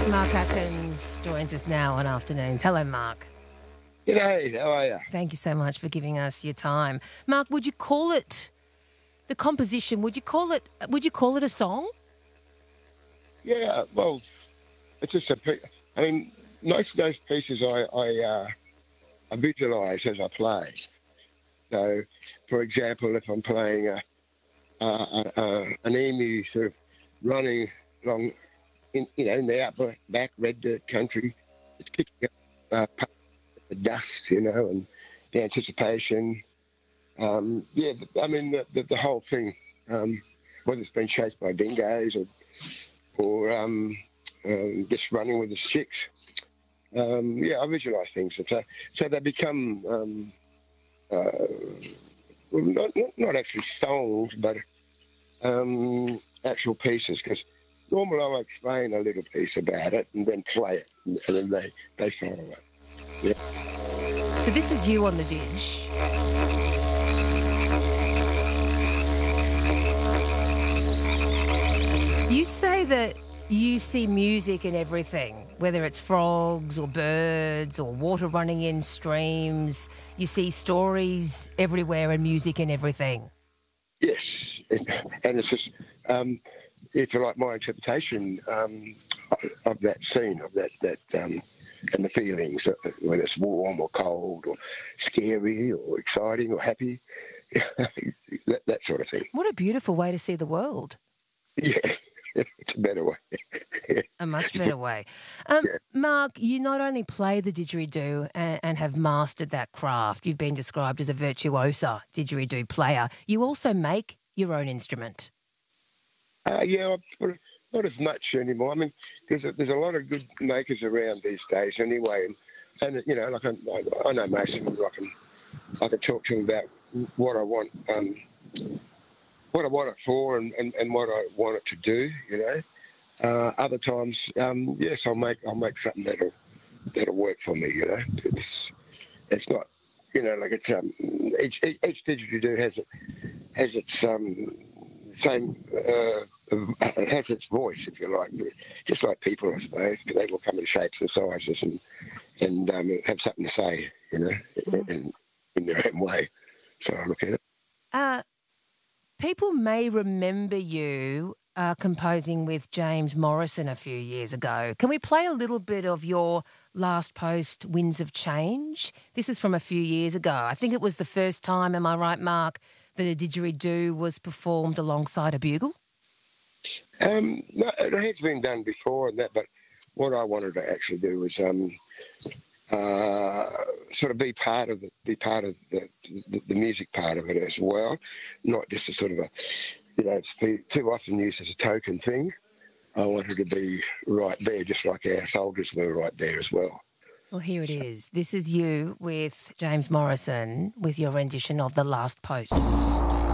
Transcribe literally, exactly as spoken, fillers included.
Mark Atkins joins us now on Afternoons. Hello, Mark. G'day, how are you? Thank you so much for giving us your time. Mark, would you call it the composition? Would you call it? Would you call it a song? Yeah, well, it's just a. pe- I mean, most of those pieces I I, uh, I visualise as I play. So, for example, if I'm playing a, a, a, a an emu sort of running along, in you know, in the outback, back red dirt country, it's kicking up uh, puff of dust, you know, and the anticipation. Um, yeah, I mean the the, the whole thing. Um, whether it's been chased by dingoes or or um, um, just running with the sticks. Um, yeah, I visualise things, so so they become um, uh, well, not, not not actually songs, but um, actual pieces. Because normally I'll explain a little piece about it and then play it, and, and then they they follow it. Yeah. So this is you on the dish. You say that you see music in everything, whether it's frogs or birds or water running in streams. You see stories everywhere and music in everything. Yes, and it's just, um, if you like, my interpretation um, of that scene, of that that um, and the feelings, uh, whether it's warm or cold or scary or exciting or happy, that, that sort of thing. What a beautiful way to see the world. Yeah, it's a better way. A much better way. Um, Yeah. Mark, you not only play the didgeridoo and, and have mastered that craft, you've been described as a virtuosa didgeridoo player, you also make your own instrument. Uh, yeah, I put- not as much anymore. I mean, there's a, there's a lot of good makers around these days anyway, and, and you know, like I, I know most of them. I can I can talk to them about what I want, um, what I want it for, and, and, and what I want it to do. You know, uh, other times, um, yes, I'll make I'll make something that'll that'll work for me. You know, it's it's not, you know, like it's um each each, each didgeridoo has it has its um same uh, it has its voice, if you like, just like people, I suppose. They will come in shapes and sizes and and um, have something to say, you know, in in their own way. So I look at it. Uh, people may remember you uh, composing with James Morrison a few years ago. Can we play a little bit of your last post, Winds of Change? This is from a few years ago. I think it was the first time, am I right, Mark, that a didgeridoo was performed alongside a bugle? Um, no, it has been done before and that, but what I wanted to actually do was um, uh, sort of be part of the be part of the, the the music part of it as well, not just a sort of a, you know, it's be- too often used as a token thing. I wanted to be right there, just like our soldiers were right there as well. Well, here it is. This is you with James Morrison with your rendition of The Last Post.